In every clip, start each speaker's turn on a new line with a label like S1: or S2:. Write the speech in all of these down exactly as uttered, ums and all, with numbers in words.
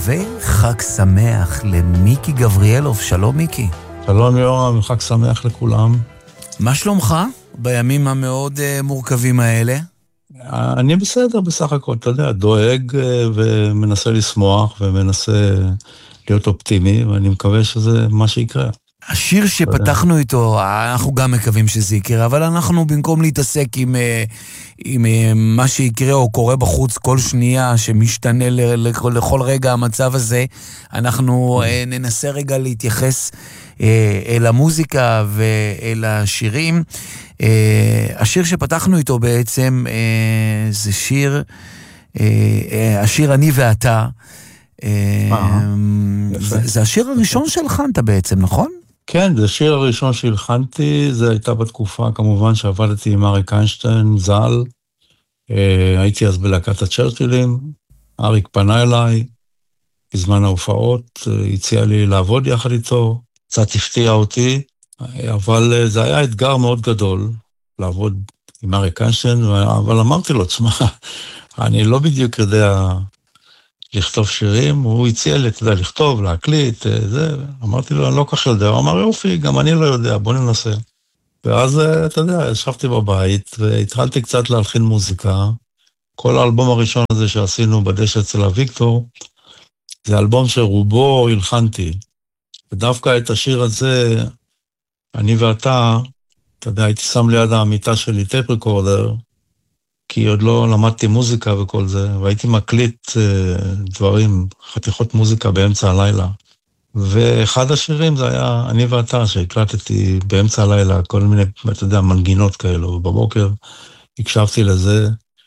S1: וחג שמח למיקי גבריאלוב. שלום מיקי.
S2: שלום יורם, חג שמח לכולם.
S1: מה שלומך בימים המאוד uh, מורכבים האלה?
S2: אני בסדר בסך הכל, אתה יודע, דואג ומנסה לשמוח ומנסה להיות אופטימי, ואני מקווה שזה מה שיקרה.
S1: השיר שפתחנו איתו, אנחנו גם מקווים שזה יקרה, אבל אנחנו במקום להתעסק עם, עם מה שיקרה או קורה בחוץ כל שנייה, שמשתנה לכל רגע המצב הזה, אנחנו ננסה רגע להתייחס אל המוזיקה ואל השירים. השיר שפתחנו איתו בעצם זה שיר, השיר אני ואתה. זה השיר הראשון שהלחנת בעצם, נכון?
S2: כן, זה השיר הראשון שהלחנתי, זה הייתה בתקופה כמובן שעבדתי עם אריק איינשטיין, ז"ל, הייתי אז בלהקת הצ'רצ'ילים, אריק פנה אליי, בזמן ההופעות, הציע לי לעבוד יחד איתו, קצת הפתיע אותי, אבל זה היה אתגר מאוד גדול, לעבוד עם אריק איינשטיין, אבל אמרתי לו, תשמע, אני לא בדיוק יודע לכתוב שירים, הוא הציע לי, אתה יודע, לכתוב, להקליט, זה, אמרתי לו, אני לא כך יודע, הוא אמר, יופי, גם אני לא יודע, בוא ננסה. ואז, אתה יודע, ישבתי בבית, והתחלתי קצת להלחין מוזיקה, כל האלבום הראשון הזה שעשינו בדשא אצל הוויקטור, זה אלבום שרובו הלחנתי, ודווקא את השיר הזה, אני ואתה, אתה יודע, הייתי שם ליד המיטה שלי טייפ ריקורדר, כי עוד לא למדתי מוזיקה וכל זה, והייתי מקליט דברים, חתיכות מוזיקה באמצע הלילה. ואחד השירים זה היה אני ואתה, שהקלטתי באמצע הלילה, כל מיני, אתה יודע, מנגינות כאלו, ובבוקר הקשבתי לזה,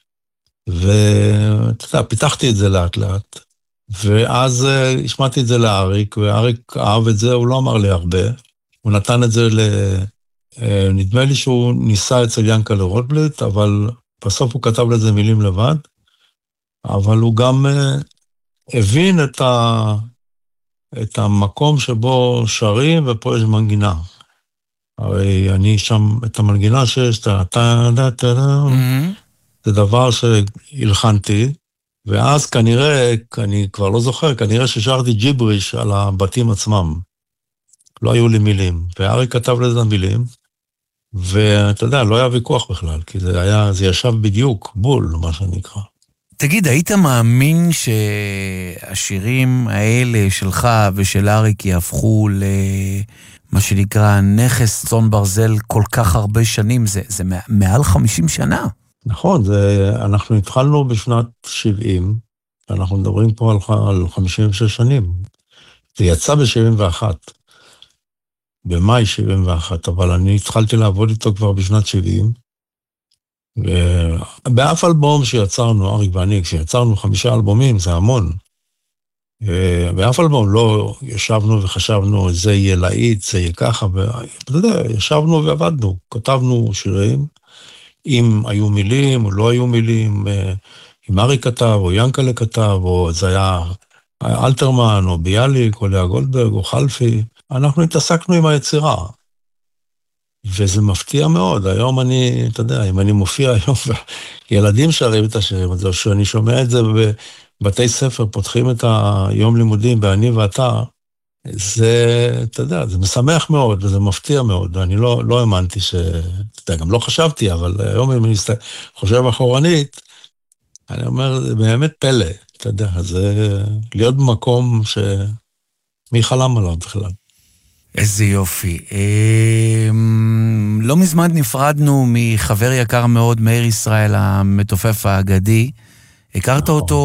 S2: ואתה יודע, פיתחתי את זה לאט לאט, ואז השמעתי את זה לאריק, ואריק אהב את זה, הוא לא אמר לי הרבה, הוא נתן את זה ל... נדמה לי שהוא ניסה אצל ינקלה רוטבליט, אבל בסוף הוא כתב לזה מילים לבד, אבל הוא גם uh, הבין את, ה, את המקום שבו שרים, ופה יש מנגינה. הרי אני שם, את המנגינה שיש, אתה, אתה, אתה, אתה, mm-hmm. זה דבר שהלחנתי, ואז כנראה, אני כבר לא זוכר, כנראה ששרתי ג'יבריש על הבתים עצמם. לא היו לי מילים, וארי כתב לזה מילים, ואתה יודע, לא היה ויכוח בכלל, כי זה היה, זה ישב בדיוק, בול, מה שנקרא.
S1: תגיד, היית מאמין שהשירים האלה שלך ושל אריק יהפכו למה שנקרא נכס צאן ברזל כל כך הרבה שנים? זה, זה מעל חמישים שנה.
S2: נכון, זה, אנחנו התחלנו בשנת שבעים, אנחנו מדברים פה על, על חמישים ושש שנים. זה יצא ב-שבעים ואחת. במאי שבעים ואחת, אבל אני התחלתי לעבוד איתו כבר בשנת שבעים, ובאף אלבום שיצרנו, אריק ואני, כשיצרנו חמישה אלבומים, זה המון, באף אלבום לא ישבנו וחשבנו, זה יהיה להיט, זה יהיה ככה, ואתה יודע, ישבנו ועבדנו, כתבנו שירים, אם היו מילים או לא היו מילים, אם אריק כתב או ינקלה כתב, או זה היה אלתרמן או ביאליק או לאה גולדברג או חלפי, אנחנו התעסקנו עם היצירה, וזה מפתיע מאוד. היום אני, אתה יודע, אם אני מופיע היום, ילדים שרים את השירים הזה, שאני שומע את זה בבתי ספר, פותחים את היום לימודים, ואני ואתה, זה, אתה יודע, זה משמח מאוד, וזה מפתיע מאוד. אני לא, לא האמנתי ש... אתה יודע, גם לא חשבתי, אבל היום אם אני חושב אחורנית, אני אומר, זה באמת פלא, אתה יודע, זה להיות במקום ש... מי חלם עליו בכלל?
S1: איזה יופי. לא מזמן נפרדנו מחבר יקר מאוד, מאיר ישראל, המתופף האגדי. הכרת אותו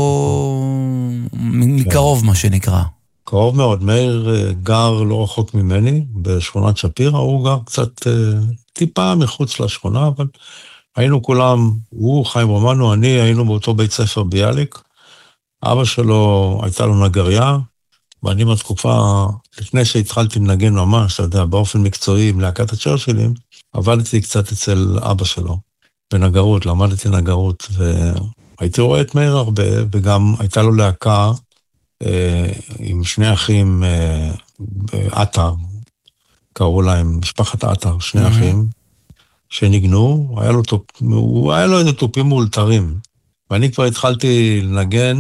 S1: מקרוב, מה שנקרא.
S2: קרוב מאוד. מאיר גר לא רחוק ממני, בשכונת שפירא. הוא גר קצת טיפה מחוץ לשכונה, אבל היינו כולם, הוא, חיים רומנו, אני, היינו באותו בית ספר ביאליק. אבא שלו הייתה לו נגריה, ואני בתקופה, לפני שהתחלתי לנגן ממש, אתה יודע, באופן מקצועי, עם להקת הצ'רצ'ילים, עבדתי קצת אצל אבא שלו, בנגרות, למדתי נגרות, והייתי רואה את מאיר הרבה, וגם הייתה לו להקה אה, עם שני אחים, אה, עטר, קראו להם משפחת עטר, שני mm-hmm. אחים, שניגנו, היה לו, טופ, הוא היה לו איזה טופים מאולתרים, ואני כבר התחלתי לנגן,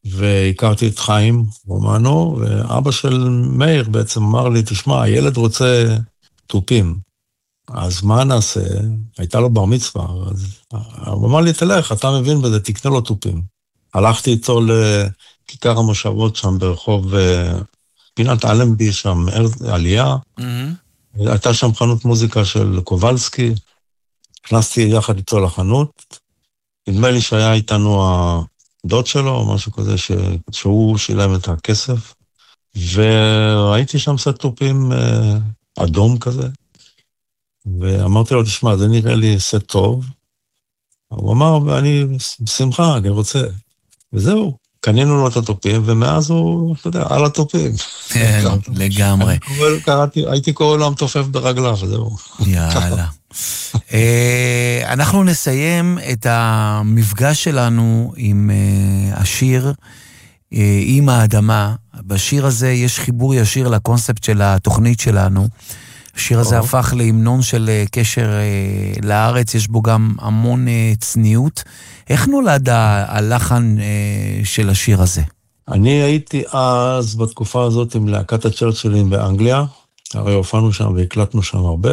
S2: והכרתי את חיים רומנו, ואבא של מאיר בעצם אמר לי, תשמע, הילד רוצה טופים. אז מה נעשה? הייתה לו בר מצווה. אז הוא אמר לי, תלך, אתה מבין בזה, תקנה לו טופים. הלכתי איתו לכיכר המושבות שם ברחוב פינת אלנבי, שם עלייה. Mm-hmm. הייתה שם חנות מוזיקה של קובלסקי. הכנסתי יחד איתו לחנות. נדמה לי שהיה איתנו הדוד שלו, או משהו כזה, ש... שהוא שילם את הכסף. וראיתי שם סט טופים אדום כזה. ואמרתי לו, תשמע, זה נראה לי סט טוב. הוא אמר, אני בשמחה, אני רוצה. וזהו, קנינו לו את הטופים, ומאז הוא, אתה יודע, על הטופים.
S1: כן, לגמרי.
S2: הייתי קורא לו המתופף ברגליו, זהו.
S1: יאללה. אנחנו נסיים את המפגש שלנו עם השיר, עם האדמה. בשיר הזה יש חיבור ישיר לקונספט של התוכנית שלנו. השיר הזה הפך להמנון של קשר לארץ, יש בו גם המון צניעות. איך נולד הלחן של השיר הזה?
S2: אני הייתי אז בתקופה הזאת עם להקת הצ'רצ'ילים באנגליה, הרי הופענו שם והקלטנו שם הרבה,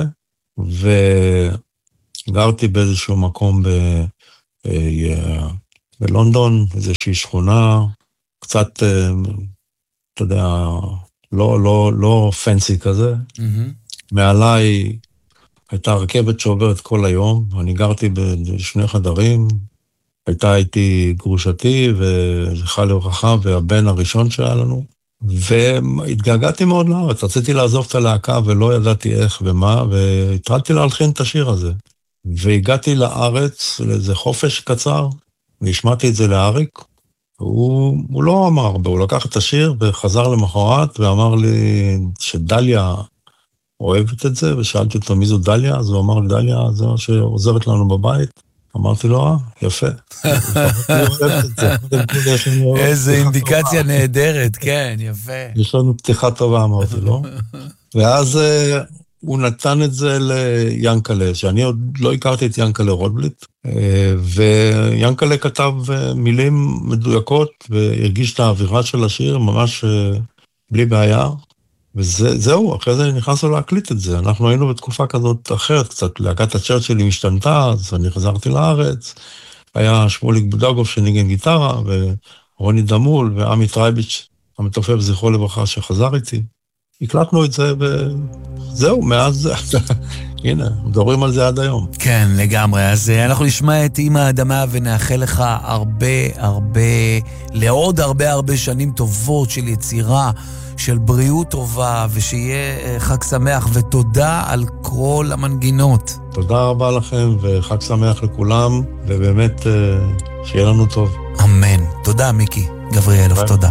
S2: וגרתי באיזשהו מקום ב... בלונדון, איזושהי שכונה, קצת, אתה יודע, לא, לא, לא פנסי כזה. מעליי הייתה רכבת שעוברת כל היום, אני גרתי בשני חדרים, הייתה איתי גרושתי וזכרה לברכה והבן הראשון שהיה לנו, והתגעגעתי מאוד לארץ, רציתי לעזוב את הלהקה ולא ידעתי איך ומה, והתחלתי להלחין את השיר הזה. והגעתי לארץ לאיזה חופש קצר, והשמעתי את זה לאריק, הוא, הוא לא אמר הרבה, הוא לקח את השיר וחזר למחרת ואמר לי שדליה אוהבת את זה, ושאלתי אותו מי זו דליה, אז הוא אמר לי, דליה זו שעוזרת לנו בבית. אמרתי לו, אה, יפה.
S1: איזו אינדיקציה נהדרת, כן, יפה.
S2: יש לנו פתיחה טובה, אמרתי לו. ואז הוא נתן את זה ליאנקלה, שאני עוד לא הכרתי את יאנקלה רוטבליט, ויאנקלה כתב מילים מדויקות, והרגיש את האווירה של השיר, ממש בלי בעיה. וזהו, אחרי זה נכנסנו להקליט את זה. אנחנו היינו בתקופה כזאת אחרת, קצת להקת הצ'רצ'ילים השתנתה, אז אני חזרתי לארץ. היה שמוליק בודגוב שניגן גיטרה, ורוני דמול, ועמי טרייביץ', המתופף זכרו לברכה שחזר איתי. הקלטנו את זה, וזהו, מאז, הנה, מדברים על זה עד היום.
S1: כן, לגמרי. אז אנחנו נשמע את עם האדמה, ונאחל לך הרבה, הרבה, לעוד הרבה, הרבה שנים טובות של יצירה, של בריאות טובה, ושיהיה חג שמח, ותודה על כל המנגינות.
S2: תודה רבה לכם, וחג שמח לכולם, ובאמת שיהיה לנו טוב.
S1: אמן. תודה, מיקי גבריאלוב, תודה.